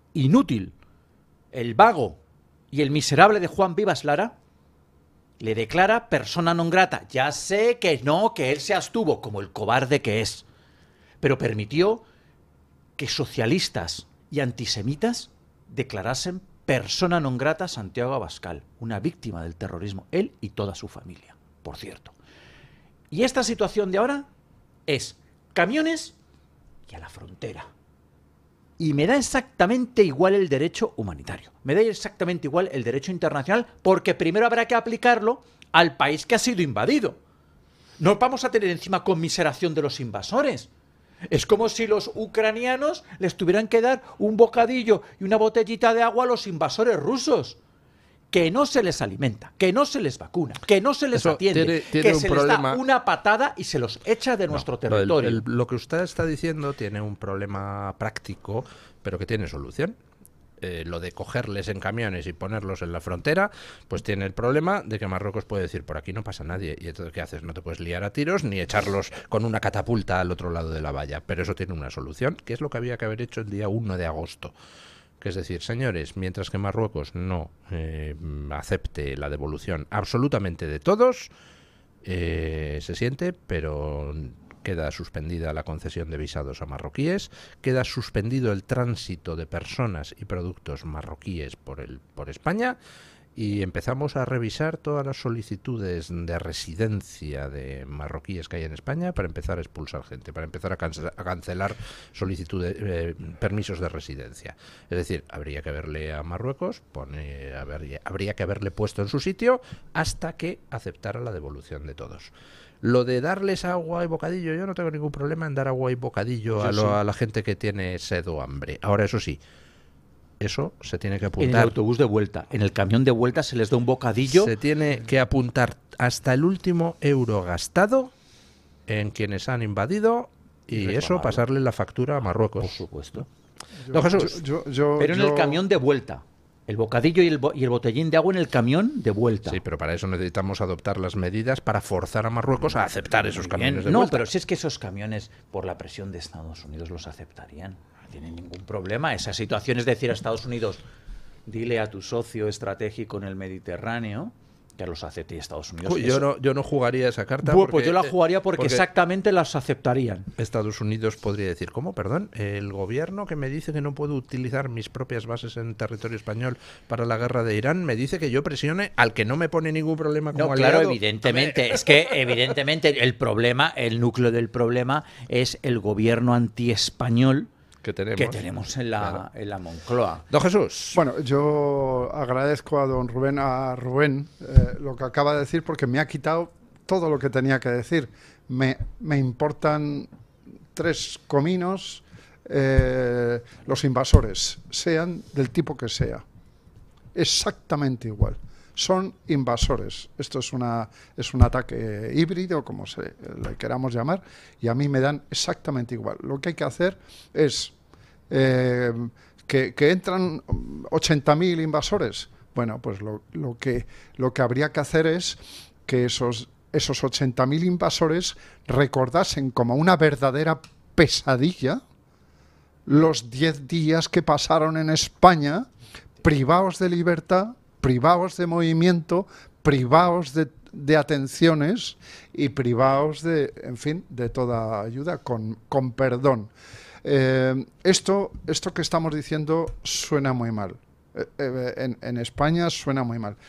inútil, el vago y el miserable de Juan Vivas Lara, le declara persona non grata. Ya sé que no, que él se abstuvo, como el cobarde que es, pero permitió que socialistas y antisemitas declarasen persona non grata a Santiago Abascal, una víctima del terrorismo, él y toda su familia, por cierto. Y esta situación de ahora es camiones y a la frontera. Y me da exactamente igual el derecho humanitario, me da exactamente igual el derecho internacional, porque primero habrá que aplicarlo al país que ha sido invadido. No vamos a tener encima conmiseración de los invasores. Es como si los ucranianos les tuvieran que dar un bocadillo y una botellita de agua a los invasores rusos. Que no se les alimenta, que no se les vacuna, que no se les atiende, tiene que un se problema. Les da una patada y se los echa de nuestro territorio. Lo que usted está diciendo tiene un problema práctico, pero que tiene solución. Lo de cogerles en camiones y ponerlos en la frontera, pues tiene el problema de que Marruecos puede decir, por aquí no pasa nadie, y entonces ¿qué haces? No te puedes liar a tiros ni echarlos con una catapulta al otro lado de la valla, pero eso tiene una solución, que es lo que había que haber hecho el día 1 de agosto. Que es decir, señores, mientras que Marruecos no acepte la devolución absolutamente de todos, se siente, pero queda suspendida la concesión de visados a marroquíes, queda suspendido el tránsito de personas y productos marroquíes por España, y empezamos a revisar todas las solicitudes de residencia de marroquíes que hay en España para empezar a expulsar gente, para empezar a cancelar solicitudes, permisos de residencia. Es decir, habría que verle a Marruecos, habría que haberle puesto en su sitio hasta que aceptara la devolución de todos. Lo de darles agua y bocadillo, yo no tengo ningún problema en dar agua y bocadillo a la gente que tiene sed o hambre. Ahora, eso sí, eso se tiene que apuntar. En el autobús de vuelta, en el camión de vuelta se les da un bocadillo. Se tiene que apuntar hasta el último euro gastado en quienes han invadido y eso pasarle la factura a Marruecos. Por supuesto. Don Jesús. Pero en el camión de vuelta. El bocadillo y el botellín de agua en el camión de vuelta. Sí, pero para eso necesitamos adoptar las medidas para forzar a Marruecos a aceptar esos camiones de vuelta. No, pero si es que esos camiones, por la presión de Estados Unidos, los aceptarían. No tienen ningún problema. Esa situación es decir a Estados Unidos, dile a tu socio estratégico en el Mediterráneo que los acepte, y Estados Unidos. Uy, yo no jugaría esa carta. Pues yo la jugaría porque exactamente las aceptarían. Estados Unidos podría decir, ¿cómo? Perdón, el gobierno que me dice que no puedo utilizar mis propias bases en territorio español para la guerra de Irán, me dice que yo presione al que no me pone ningún problema como aliado. Claro, evidentemente. Es que evidentemente el núcleo del problema es el gobierno antiespañol que tenemos en la Moncloa. Don Jesús. Bueno, yo agradezco a Rubén lo que acaba de decir, porque me ha quitado todo lo que tenía que decir. Me importan 3 cominos los invasores, sean del tipo que sea. Exactamente igual. Son invasores. Esto es un ataque híbrido, como le queramos llamar, y a mí me dan exactamente igual. Lo que hay que hacer es que entran 80.000 invasores. Bueno, pues lo que habría que hacer es que esos 80.000 invasores recordasen como una verdadera pesadilla los 10 días que pasaron en España, privados de libertad, privados de movimiento, privados de atenciones y privados de toda ayuda, con perdón. Esto que estamos diciendo suena muy mal. En España suena muy mal.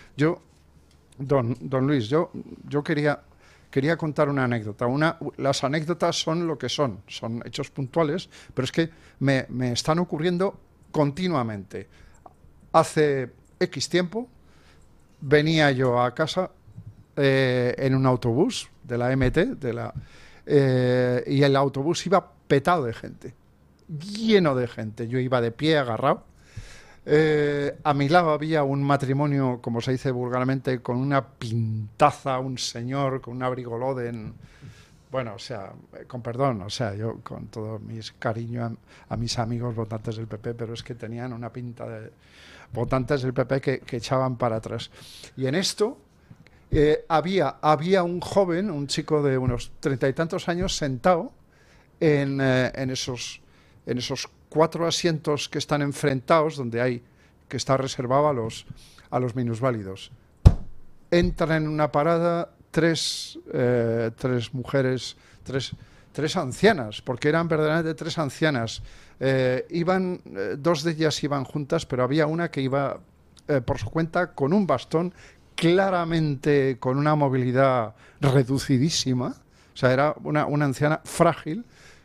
Don Luis, yo quería contar una anécdota. Las anécdotas son lo que son hechos puntuales, pero es que me están ocurriendo continuamente. Hace X tiempo venía yo a casa en un autobús de la MT, y el autobús iba petado de gente, lleno de gente. Yo iba de pie, agarrado. A mi lado había un matrimonio, como se dice vulgarmente, con una pintaza, un señor con un abrigo Loden. Bueno, o sea, con perdón, o sea, yo con todo mis cariño a mis amigos votantes del PP, pero es que tenían una pinta de votantes del PP que echaban para atrás. Y en esto había un joven, un chico de unos 30 y tantos años, sentado en esos 4 asientos que están enfrentados, que está reservado a los minusválidos. Entran en una parada tres mujeres, tres ancianas, porque eran verdaderamente 3 ancianas. 2 de ellas iban juntas, pero había una que iba por su cuenta con un bastón, claramente con una movilidad reducidísima. O sea, era una anciana frágil.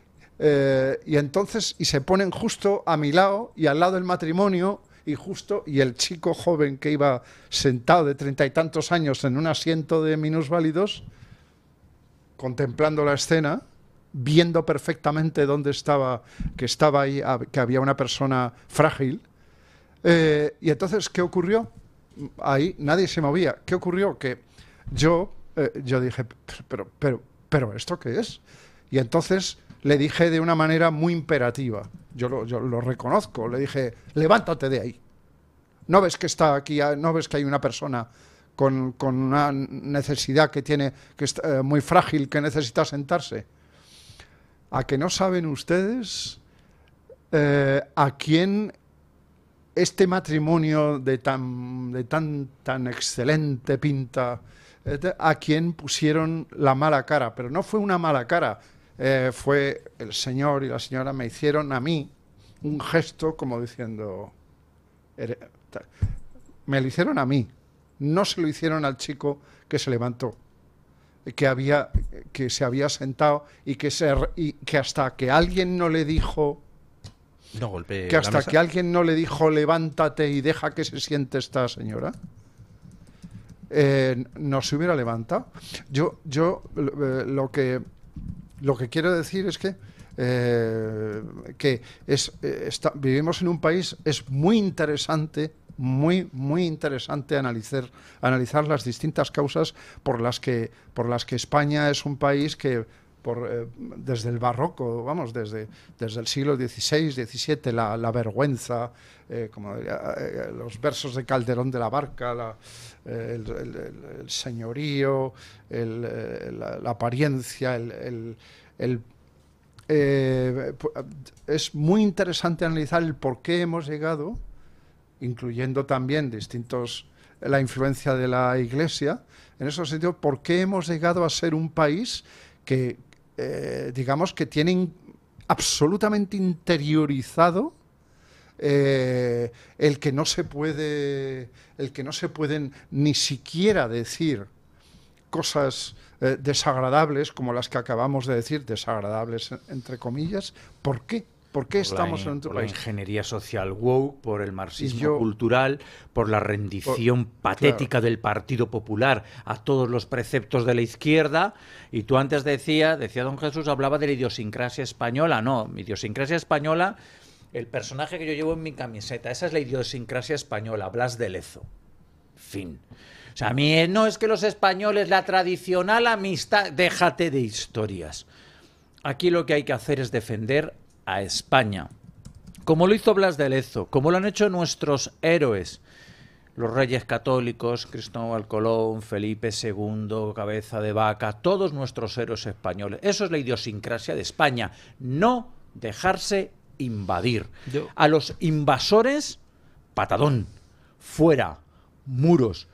Y se ponen justo a mi lado y al lado del matrimonio, y el chico joven que iba sentado de 30 y tantos años en un asiento de minusválidos, contemplando la escena, viendo perfectamente dónde estaba, que estaba ahí, que había una persona frágil. Y entonces, ¿qué ocurrió? Ahí nadie se movía. ¿Qué ocurrió? Que yo dije, pero ¿esto qué es? Y entonces le dije de una manera muy imperativa, yo lo reconozco, le dije, levántate de ahí. ¿No ves que está aquí, no ves que hay una persona con una necesidad que es muy frágil, que necesita sentarse? ¿A que no saben ustedes a quién este matrimonio de tan excelente pinta, a quién pusieron la mala cara? Pero no fue una mala cara. Fue el señor y la señora me hicieron a mí un gesto como diciendo, me lo hicieron a mí, no se lo hicieron al chico que se levantó, que se había sentado y que hasta que alguien no le dijo, no golpee que hasta la mesa. que alguien no le dijo levántate y deja que se siente esta señora, no se hubiera levantado. Lo que quiero decir es que vivimos en un país, es muy interesante, muy interesante analizar las distintas causas por las que España es un país que desde el barroco, vamos, desde el siglo XVI, XVII, la vergüenza, como los versos de Calderón de la Barca, el señorío, la apariencia, es muy interesante analizar el por qué hemos llegado, incluyendo también la influencia de la Iglesia, en ese sentido, por qué hemos llegado a ser un país que digamos que tienen absolutamente interiorizado el que no se pueden ni siquiera decir cosas desagradables como las que acabamos de decir, desagradables entre comillas. ¿Por qué? ¿Por qué estamos en otro país? Por la ingeniería social woke, por el marxismo cultural, por la rendición patética del Partido Popular a todos los preceptos de la izquierda. Y tú antes decía don Jesús, hablaba de la idiosincrasia española. No, mi idiosincrasia española, el personaje que yo llevo en mi camiseta, esa es la idiosincrasia española, Blas de Lezo. Fin. O sea, a mí no es que los españoles, la tradicional amistad, déjate de historias. Aquí lo que hay que hacer es defender a España, como lo hizo Blas de Lezo, como lo han hecho nuestros héroes, los reyes católicos, Cristóbal Colón, Felipe II, Cabeza de Vaca, todos nuestros héroes españoles. Eso es la idiosincrasia de España, no dejarse invadir. A los invasores, patadón, fuera, muros,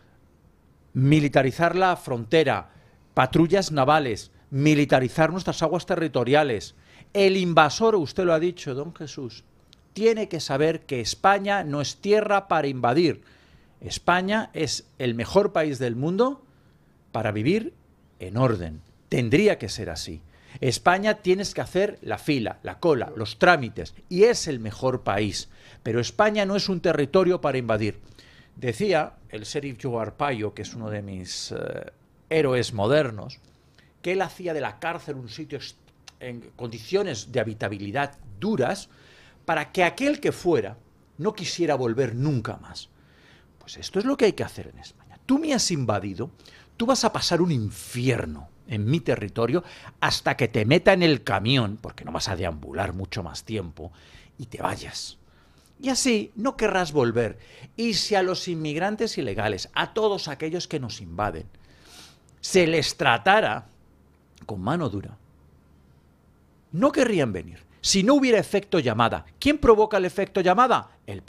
militarizar la frontera, patrullas navales, militarizar nuestras aguas territoriales. El invasor, usted lo ha dicho, don Jesús, tiene que saber que España no es tierra para invadir. España es el mejor país del mundo para vivir en orden. Tendría que ser así. España tienes que hacer la fila, la cola, los trámites, y es el mejor país. Pero España no es un territorio para invadir. Decía el sheriff Joe Arpaio, que es uno de mis héroes modernos, que él hacía de la cárcel un sitio en condiciones de habitabilidad duras para que aquel que fuera no quisiera volver nunca más. Pues esto es lo que hay que hacer en España. Tú me has invadido, tú vas a pasar un infierno en mi territorio hasta que te meta en el camión, porque no vas a deambular mucho más tiempo, y te vayas. Y así no querrás volver. Y si a los inmigrantes ilegales, a todos aquellos que nos invaden, se les tratara con mano dura, no querrían venir. Si no hubiera efecto llamada, ¿quién provoca el efecto llamada? El